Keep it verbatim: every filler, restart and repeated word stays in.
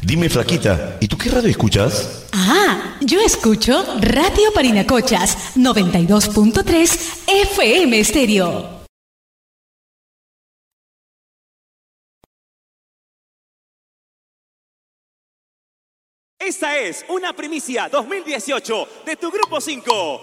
Dime, flaquita, ¿y tú qué radio escuchas? Ah, yo escucho Radio Parinacochas, noventa y dos punto tres F M Estéreo. Esta es una primicia dos mil dieciocho de tu Grupo cinco.